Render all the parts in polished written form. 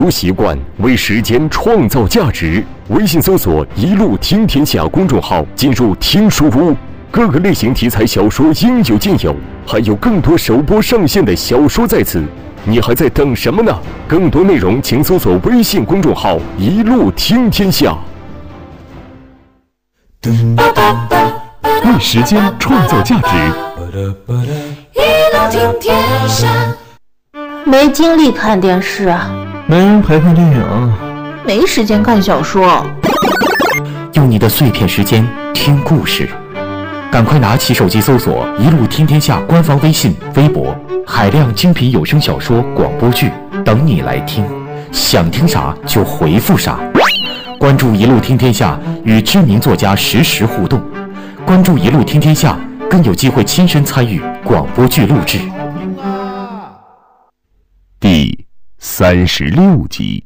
习惯，为时间创造价值。微信搜索“一路听天下”公众号，进入听书屋，各个类型题材小说应有尽有，还有更多首播上线的小说在此。你还在等什么呢？更多内容请搜索微信公众号“一路听天下”。为时间创造价值。 一路听天下。 没精力看电视啊， 没人陪看电影， 没时间看小说。 用你的碎片时间听故事，赶快拿起手机搜索“一路听天下”官方微信、微博，海量精品有声小说、广播剧等你来听。想听啥就回复啥。关注“一路听天下”，与知名作家实时互动。关注“一路听天下”，更有机会亲身参与广播剧录制。 第36集。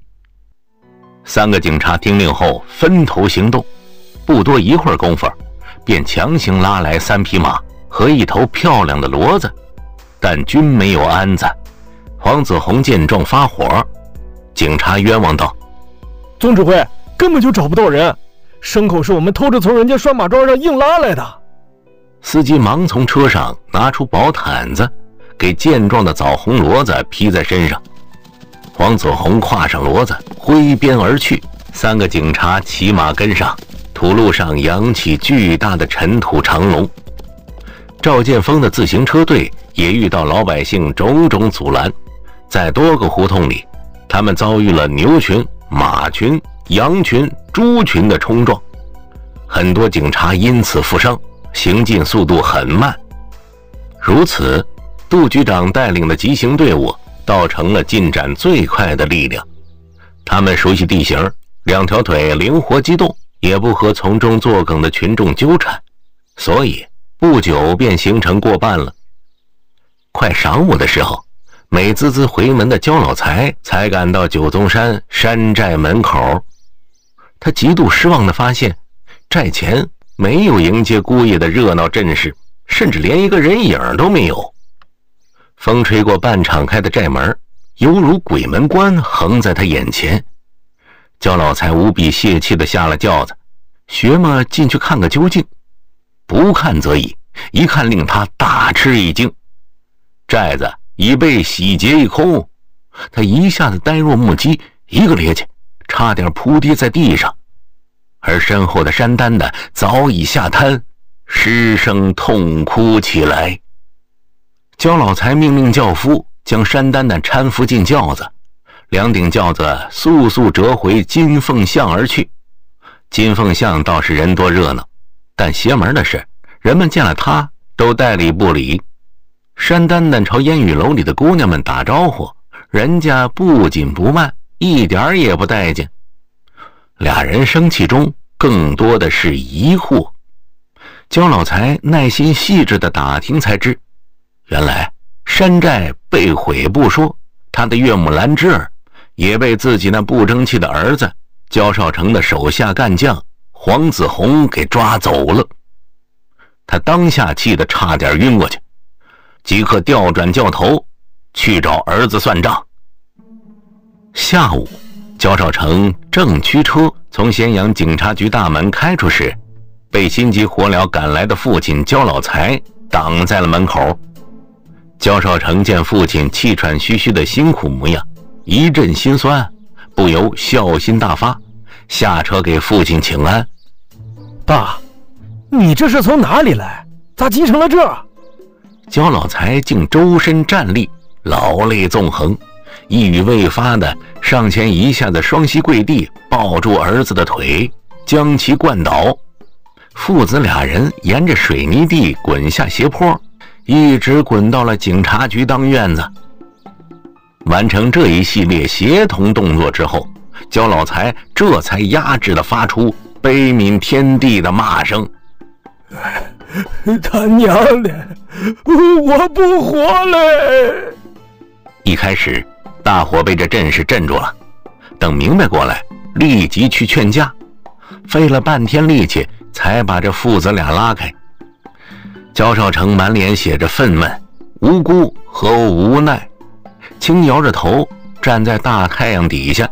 3个警察听令后分头行动，不多一会儿功夫，便强行拉来3匹马和一头漂亮的骡子，但均没有鞍子。黄子弘见状发火，警察冤枉道：“ 总指挥，根本就找不到人，牲口是我们偷着从人家拴马桩上硬拉来的。” 司机忙从车上拿出薄毯子，给健壮的枣红骡子披在身上。黄子弘跨上骡子，挥鞭而去。3个警察骑马跟上，土路上扬起巨大的尘土长龙。赵建锋的自行车队也遇到老百姓种种阻拦，在多个胡同里，他们遭遇了牛群、马群、羊群、猪群的冲撞，很多警察因此负伤，行进速度很慢。如此，杜局长带领的急行队伍倒成了进展最快的力量。他们熟悉地形，2条腿灵活机动，也不和从中作梗的群众纠缠，所以不久便行程过半了。快晌午的时候，美滋滋回门的焦老财才赶到九宗山山寨门口。他极度失望地发现，寨前没有迎接姑爷的热闹阵势，甚至连一个人影都没有。风吹过半敞开的寨门，犹如鬼门关横在他眼前。焦老财无比泄气地下了轿子，学么进去看个究竟。不看则已，一看令他大吃一惊，寨子已被洗劫一空。他一下子呆若木鸡，一个趔趄，差点扑跌在地上。而身后的山丹丹早已下瘫，失声痛哭起来。焦老财命令轿夫将山丹丹搀扶进轿子，2顶轿子速速折回金凤巷而去。金凤巷倒是人多热闹，但邪门的是，人们见了他都带礼不理。山丹丹朝烟雨楼里的姑娘们打招呼，人家不紧不慢，一点也不待见。俩人生气中更多的是疑惑。焦老财耐心细致地打听才知，原来山寨被毁不说，他的岳母兰芝儿也被自己那不争气的儿子焦少成的手下干将黄子弘给抓走了。他当下气得差点晕过去，即刻调转轿头去找儿子算账。下午，焦少成正驱车从咸阳警察局大门开出时，被心急火燎赶来的父亲焦老财挡在了门口。焦少成见父亲气喘吁吁的辛苦模样，一阵心酸，不由孝心大发，下车给父亲请安。 爸，你这是从哪里来？咋急成了这？ 焦老财竟周身站立，老泪纵横，一语未发的上前一下子双膝跪地，抱住儿子的腿，将其灌倒。父子俩人沿着水泥地滚下斜坡，一直滚到了警察局当院子。完成这一系列协同动作之后，焦老财这才压制地发出悲悯天地的骂声：“ 他娘的，我不活了！” 一开始大伙被这阵势镇住了，等明白过来，立即去劝架，费了半天力气才把这父子俩拉开。焦少成满脸写着愤懑、无辜和无奈，轻摇着头站在大太阳底下，